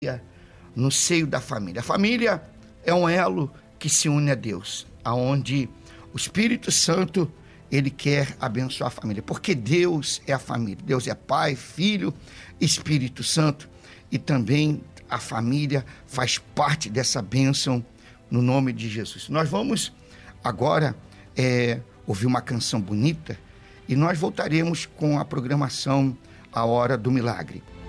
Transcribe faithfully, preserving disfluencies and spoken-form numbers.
no seio da família. A família é um elo que se une a Deus, aonde o Espírito Santo, ele quer abençoar a família, porque Deus é a família. Deus é Pai, Filho, Espírito Santo, e também a família faz parte dessa bênção no nome de Jesus. Nós vamos agora é, ouvir uma canção bonita e nós voltaremos com a programação A Hora do Milagre.